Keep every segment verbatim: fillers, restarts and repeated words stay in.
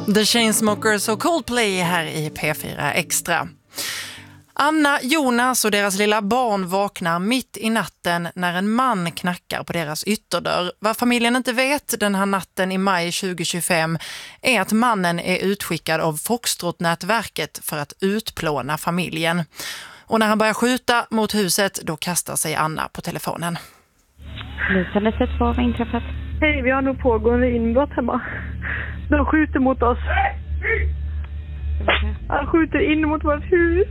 The Chainsmokers och Coldplay här i P fyra Extra. Anna, Jonas och deras lilla barn vaknar mitt i natten när en man knackar på deras ytterdörr. Vad familjen inte vet den här natten i maj tjugohundratjugofem är att mannen är utskickad av Foxtrot-nätverket för att utplåna familjen. Och när han börjar skjuta mot huset, då kastar sig Anna på telefonen. Polisen har sett vad har inträffat. Hej, vi har nog pågående inbrott hemma. De skjuter mot oss. Han skjuter in mot vårt hus.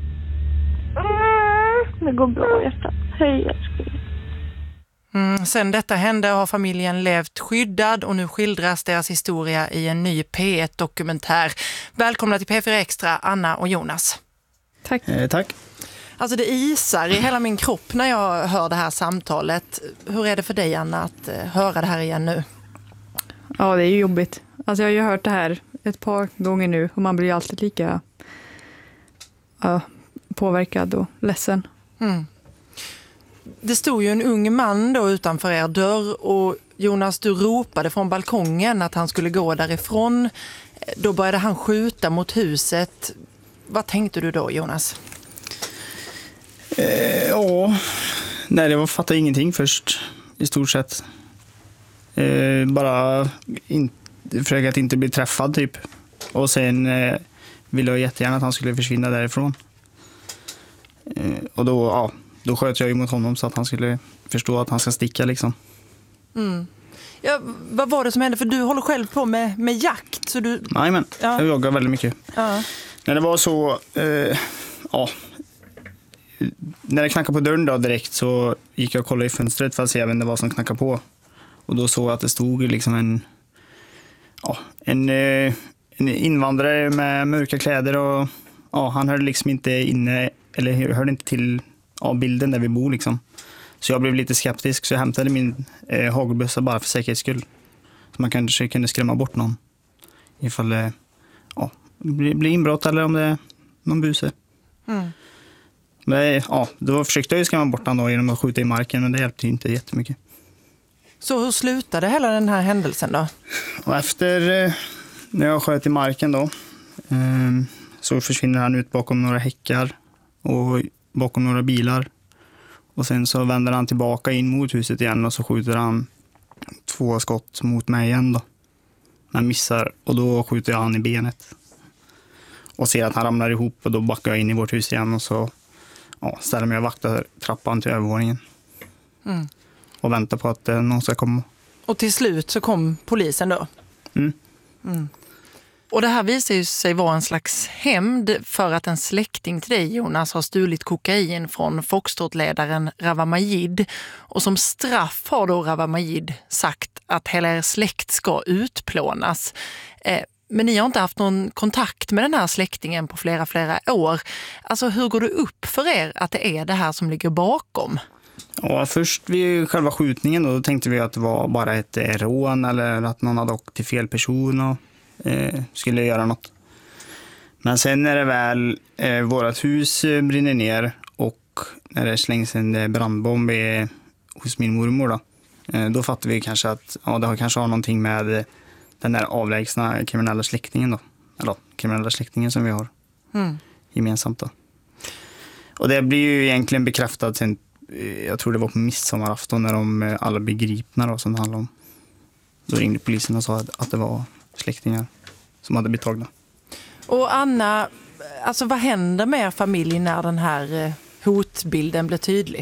Det går bra, hjärta. Hej, älskling. Mm, sen detta hände har familjen levt skyddad och nu skildras deras historia i en ny P ett-dokumentär. Välkomna till P fyra Extra, Anna och Jonas. Tack. Eh, tack. Alltså det isar i hela min kropp när jag hör det här samtalet. Hur är det för dig, Anna, att höra det här igen nu? Ja, det är ju jobbigt. Alltså jag har ju hört det här ett par gånger nu och man blir ju alltid lika uh, påverkad och ledsen. Mm. Det stod ju en ung man då utanför er dörr och Jonas, du ropade från balkongen att han skulle gå därifrån. Då började han skjuta mot huset. Vad tänkte du då, Jonas? Eh, ja, nej, det var fatta ingenting först i stort sett. Eh, bara in, försöka att inte bli träffad typ. Och sen eh, ville jag jättegärna att han skulle försvinna därifrån. Eh, och då, ja, då sköt jag emot honom så att han skulle förstå att han ska sticka liksom. Mm. Ja, vad var det som hände? För du håller själv på med, med jakt. Så du... Nej, men ja. Jag jagar väldigt mycket. Ja. När det var så, eh, ja, när det knackade på dörren då direkt så gick jag och kollade i fönstret för att se vem det var som knackade på. Och då såg jag att det stod liksom en, ja, en, en invandrare med mörka kläder och ja, han hörde liksom inte inne, eller hörde inte till ja, bilden där vi bor liksom. Så jag blev lite skeptisk så jag hämtade min eh, hagelbössa bara för säkerhets skull. Så man kanske kunde skrämma bort någon ifall det ja, blir bli inbrott eller om det är någon buse. Mm. Men ja, då försökte jag ju skrämma bort honom genom att skjuta i marken men det hjälpte ju inte jättemycket. Så hur slutade hela den här händelsen då? Och efter eh, när jag sköt i marken då eh, så försvinner han ut bakom några häckar och bakom några bilar. Och sen så vänder han tillbaka in mot huset igen och så skjuter han två skott mot mig igen då. Han missar och då skjuter jag han i benet. Och ser att han ramlar ihop och då backar jag in i vårt hus igen och så ja, ställer mig och vaktar trappan till övervåningen. Mm. Och väntar på att eh, någon ska komma. Och till slut så kom polisen då? Mm. Mm. Och det här visar ju sig vara en slags hämnd för att en släkting till dig, Jonas, har stulit kokain från Foxtrot-ledaren Rawa Majid. Och som straff har då Rawa Majid sagt att hela er släkt ska utplånas. Eh, men ni har inte haft någon kontakt med den här släktingen på flera, flera år. Alltså hur går det upp för er att det är det här som ligger bakom? Ja, först vid själva skjutningen då, då tänkte vi att det var bara ett rån eller att någon hade åkt till fel person och eh, skulle göra något. Men sen när det väl eh, vårat hus brinner ner och när det slängs en brandbomb i, hos min mormor då, eh, då fattar vi kanske att ja, det har kanske har någonting med den där avlägsna kriminella släktingen då. Eller kriminella släktingen som vi har mm. gemensamt då. Och det blir ju egentligen bekräftat sen, jag tror det var på midsommarafton när de alla begripna då, som det handlade om. Då ringde polisen och sa att det var släktingar som hade blivit tagna. Och Anna, alltså vad händer med familjen när den här hotbilden blir tydlig?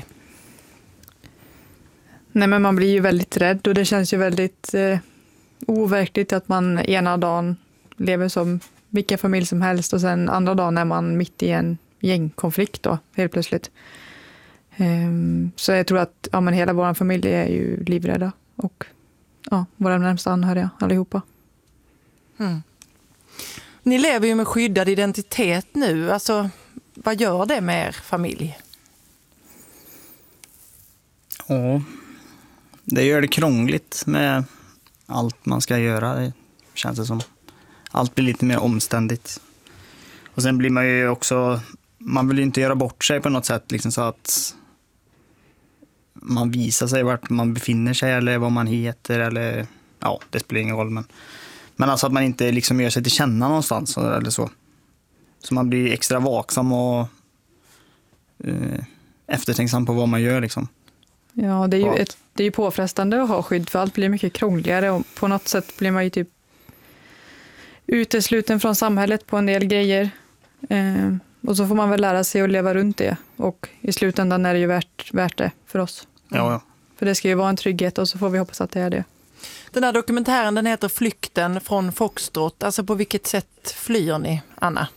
Nej, men man blir ju väldigt rädd och det känns ju väldigt eh, overkligt att man ena dagen lever som vilka familj som helst och sen andra dagen är man mitt i en gängkonflikt då, helt plötsligt. Um, så jag tror att ja, men hela vår familj är ju livrädda och ja, våra närmsta anhöriga allihopa. Mm. Ni lever ju med skyddad identitet nu. Alltså, vad gör det med er familj? Ja, det gör det krångligt med allt man ska göra. Det känns det som. Allt blir lite mer omständigt. Och sen blir man ju också, man vill ju inte göra bort sig på något sätt liksom så att man visar sig vart man befinner sig eller vad man heter eller ja, det spelar ingen roll men Men alltså att man inte liksom gör sig till känna någonstans eller så. Så man blir extra vaksam och eh, eftertänksam på vad man gör liksom. Ja, det är, ju ett, det är ju påfrestande att ha skydd, för allt blir mycket krångligare och på något sätt blir man ju typ utesluten från samhället på en del grejer. Eh, och så får man väl lära sig att leva runt det, och i slutändan är det ju värt, värt det för oss. Ja, ja. För det ska ju vara en trygghet, och så får vi hoppas att det är det. Den här dokumentären, den heter Flykten från Foxtrot. Alltså på vilket sätt flyr ni, Anna?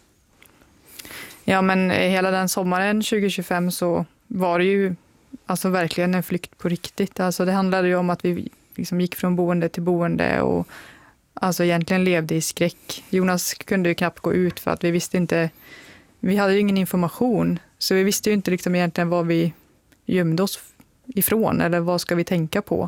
Ja, men hela den sommaren tjugo tjugofem så var det ju alltså verkligen en flykt på riktigt. Alltså det handlade ju om att vi liksom gick från boende till boende och alltså egentligen levde i skräck. Jonas kunde ju knappt gå ut för att vi visste inte, vi hade ju ingen information. Så vi visste ju inte liksom egentligen vad vi gömde oss ifrån eller vad ska vi tänka på.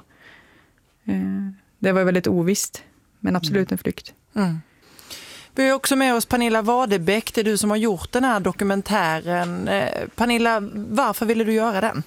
Det var väldigt ovisst, men absolut en flykt. Mm. Vi har också med oss Pernilla Wadebäck, det är du som har gjort den här dokumentären. Pernilla, varför ville du göra den?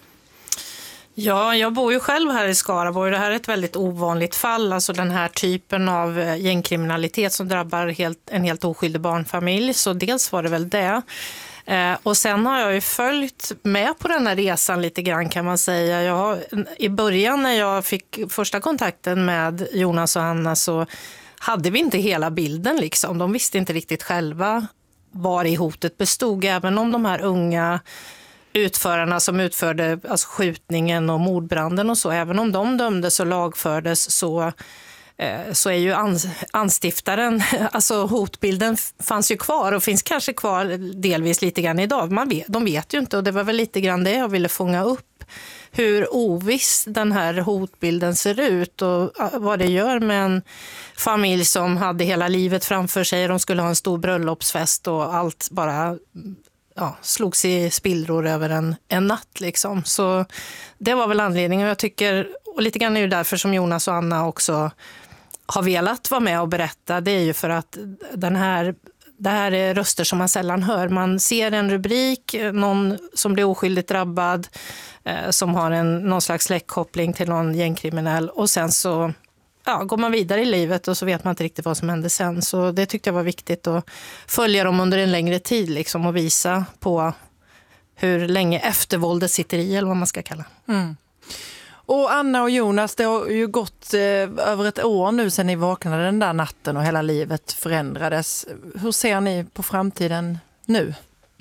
Ja, jag bor ju själv här i Skaraborg. Det här är ett väldigt ovanligt fall, alltså den här typen av gängkriminalitet som drabbar helt, en helt oskyldig barnfamilj. Så dels var det väl det. Eh, och sen har jag ju följt med på den här resan lite grann, kan man säga. Jag, i början när jag fick första kontakten med Jonas och Anna så hade vi inte hela bilden liksom. De visste inte riktigt själva var i hotet bestod, även om de här unga utförarna som utförde alltså skjutningen och mordbranden och så, även om de dömdes och lagfördes så, eh, så är ju ans- anstiftaren, alltså hotbilden fanns ju kvar och finns kanske kvar delvis lite grann idag. Man vet, de vet ju inte, och det var väl lite grann det jag ville fånga upp. Hur oviss den här hotbilden ser ut och vad det gör med en familj som hade hela livet framför sig. De skulle ha en stor bröllopsfest och allt bara ja, slogs i spillror över en, en natt. Liksom. Så det var väl anledningen. Jag tycker, och lite grann är det därför som Jonas och Anna också har velat vara med och berätta. Det är ju för att den här... Det här är röster som man sällan hör. Man ser en rubrik, någon som blir oskyldigt drabbad, eh, som har en, någon slags släktkoppling till någon gängkriminell. Och sen så ja, går man vidare i livet och så vet man inte riktigt vad som hände sen. Så det tyckte jag var viktigt att följa dem under en längre tid liksom, och visa på hur länge eftervåldet sitter i, eller vad man ska kalla. Mm. Och Anna och Jonas, det har ju gått eh, över ett år nu sedan ni vaknade den där natten och hela livet förändrades. Hur ser ni på framtiden nu?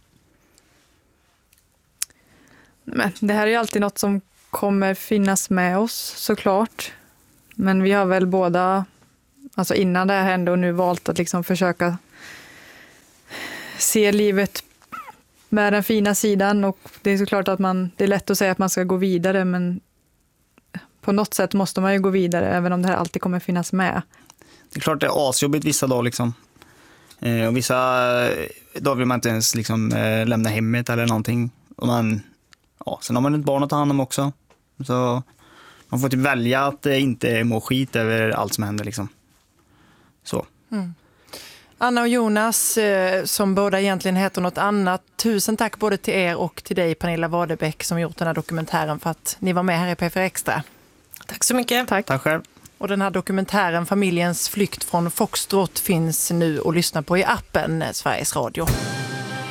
Men det här är ju alltid något som kommer finnas med oss såklart. Men vi har väl båda, alltså innan det här hände och nu valt att liksom försöka se livet med den fina sidan. Och det är såklart att man, det är lätt att säga att man ska gå vidare, men på något sätt måste man ju gå vidare även om det här alltid kommer finnas med. Det är klart det är asjobbigt vissa dagar liksom. Eh, och vissa dagar vill man inte ens liksom, eh, lämna hemmet eller någonting. Och man, ja, sen har man ett barn att ta hand om också. Så man får typ välja att eh, inte må skit över allt som händer liksom. Så. Mm. Anna och Jonas, eh, som båda egentligen heter något annat. Tusen tack både till er och till dig, Pernilla Wadebäck, som gjort den här dokumentären, för att ni var med här i P F Extra. Tack så mycket. Tack. Tack själv. Och den här dokumentären, Familjens flykt från Foxtrot, finns nu att lyssna på i appen Sveriges Radio.